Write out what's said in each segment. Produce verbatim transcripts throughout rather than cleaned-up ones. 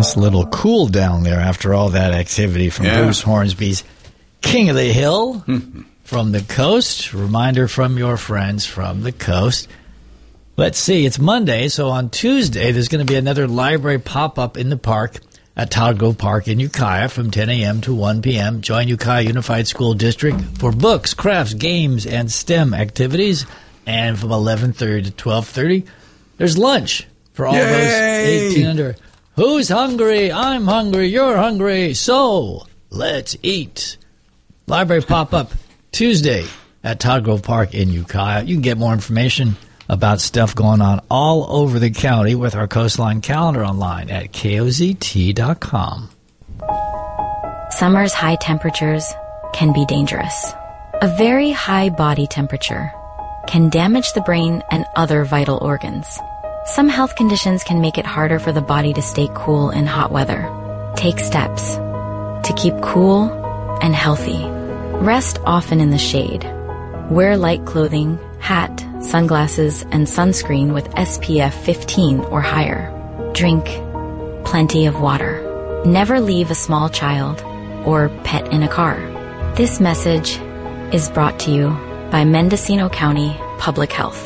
Nice little cool down there after all that activity from Yeah. Bruce Hornsby's King of the Hill from the coast. Reminder from your friends from the coast. Let's see, it's Monday, so on Tuesday there's going to be another library pop-up in the park at Todd Grove Park in Ukiah from ten a.m. to one p.m. Join Ukiah Unified School District for books, crafts, games, and STEM activities. And from eleven thirty to twelve thirty, there's lunch for all Yay! those eighteen under. Who's hungry? I'm hungry. You're hungry. So let's eat. Library pop-up Tuesday at Todd Grove Park in Ukiah. You can get more information about stuff going on all over the county with our Coastline calendar online at K O Z T dot com. Summer's high temperatures can be dangerous. A very high body temperature can damage the brain and other vital organs. Some health conditions can make it harder for the body to stay cool in hot weather. Take steps to keep cool and healthy. Rest often in the shade. Wear light clothing, hat, sunglasses, and sunscreen with S P F fifteen or higher. Drink plenty of water. Never leave a small child or pet in a car. This message is brought to you by Mendocino County Public Health.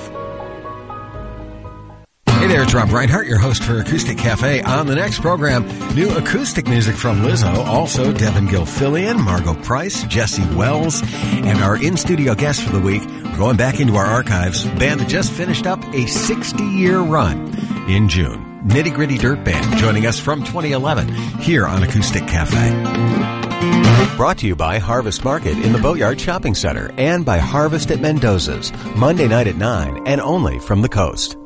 Hey there, it's Rob Reinhart, your host for Acoustic Cafe. On the next program, new acoustic music from Lizzo, also Devin Gilfillian, Margot Price, Jesse Wells, and our in-studio guest for the week. We're going back into our archives, a band that just finished up a sixty-year run in June. Nitty Gritty Dirt Band joining us from twenty eleven here on Acoustic Cafe. Brought to you by Harvest Market in the Boatyard Shopping Center and by Harvest at Mendoza's, Monday night at nine and only from the coast.